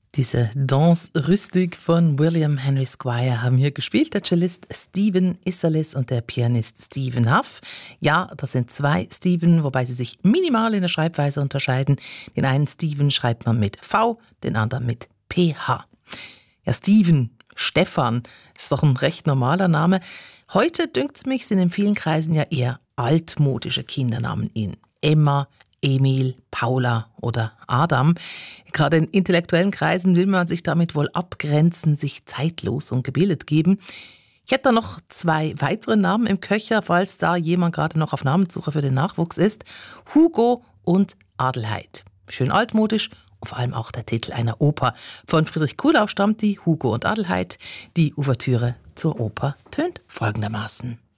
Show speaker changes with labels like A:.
A: Diese Danse Rustique von William Henry Squire haben hier gespielt, der Cellist Stephen Isserlis und der Pianist Stephen Huff. Ja, das sind zwei Stephen, wobei sie sich minimal in der Schreibweise unterscheiden. Den einen Stephen schreibt man mit V, den anderen mit PH. Ja, Stefan, ist doch ein recht normaler Name. Heute, dünkt's mich, sind in vielen Kreisen ja eher altmodische Kindernamen in. Emma, Emil, Paula oder Adam. Gerade in intellektuellen Kreisen will man sich damit wohl abgrenzen, sich zeitlos und gebildet geben. Ich hätte da noch zwei weitere Namen im Köcher, falls da jemand gerade noch auf Namenssuche für den Nachwuchs ist. Hugo und Adelheid. Schön altmodisch und vor allem auch der Titel einer Oper. Von Friedrich Kuhlau stammt die Hugo und Adelheid. Die Ouvertüre zur Oper tönt folgendermaßen.